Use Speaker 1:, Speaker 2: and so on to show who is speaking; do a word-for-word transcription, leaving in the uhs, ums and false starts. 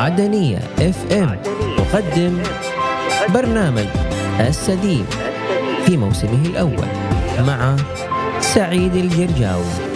Speaker 1: عدنية اف ام تقدم برنامج السديم في موسمه الأول مع سعيد الجرجاوي.